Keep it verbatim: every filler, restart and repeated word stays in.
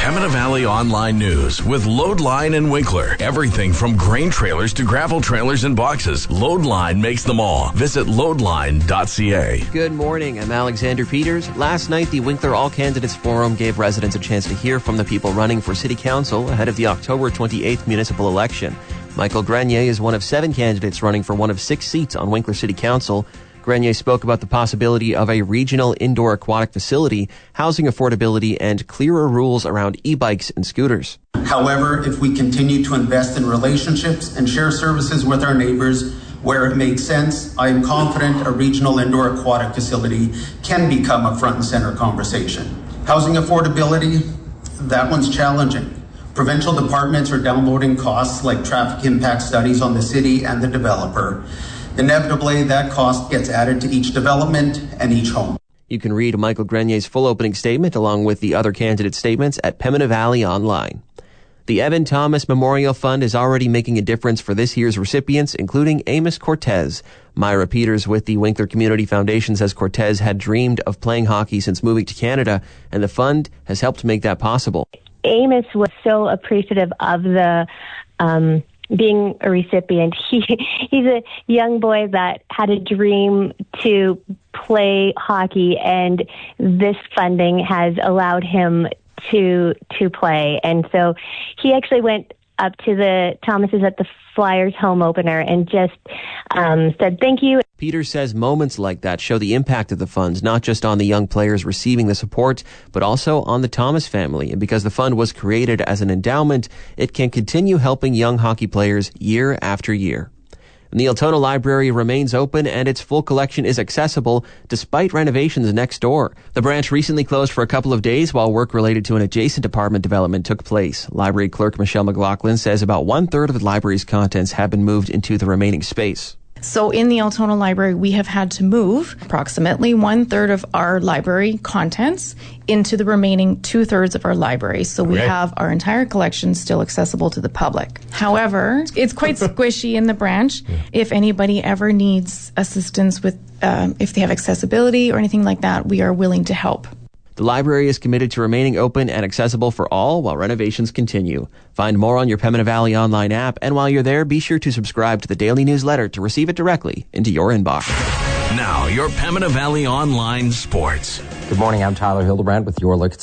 Pembina Valley Online News with Loadline and Winkler. Everything from grain trailers to gravel trailers and boxes. Loadline makes them all. Visit loadline dot c a. Good morning. I'm Alexander Peters. Last night, the Winkler All Candidates Forum gave residents a chance to hear from the people running for City Council ahead of the October twenty-eighth municipal election. Michael Grenier is one of seven candidates running for one of six seats on Winkler City Council. Grenier spoke about the possibility of a regional indoor aquatic facility, housing affordability, and clearer rules around e-bikes and scooters. However, if we continue to invest in relationships and share services with our neighbors where it makes sense, I am confident a regional indoor aquatic facility can become a front and center conversation. Housing affordability, that one's challenging. Provincial departments are downloading costs like traffic impact studies on the city and the developer. Inevitably, that cost gets added to each development and each home. You can read Michael Grenier's full opening statement along with the other candidate statements at Pembina Valley Online. The Evan Thomas Memorial Fund is already making a difference for this year's recipients, including Amos Cortez. Myra Peters with the Winkler Community Foundation says Cortez had dreamed of playing hockey since moving to Canada, and the fund has helped make that possible. Amos was so appreciative of the um being a recipient. He he's a young boy that had a dream to play hockey, and this funding has allowed him to to play. And so he actually went up to the Thomases at the Flyers home opener and just um, said thank you. Peters says moments like that show the impact of the funds, not just on the young players receiving the support, but also on the Thomas family. And because the fund was created as an endowment, it can continue helping young hockey players year after year. And the Altona Library remains open and its full collection is accessible despite renovations next door. The branch recently closed for a couple of days while work related to an adjacent apartment development took place. Library clerk Michelle McLaughlin says about one-third of the library's contents have been moved into the remaining space. So in the Altona Library, we have had to move approximately one-third of our library contents into the remaining two-thirds of our library. So we Great. have our entire collection still accessible to the public. However, it's quite squishy in the branch. Yeah. If anybody ever needs assistance with, um, if they have accessibility or anything like that, we are willing to help. The library is committed to remaining open and accessible for all while renovations continue. Find more on your Pembina Valley Online app, and while you're there, be sure to subscribe to the daily newsletter to receive it directly into your inbox. Now, your Pembina Valley Online Sports. Good morning, I'm Tyler Hildebrand with your look at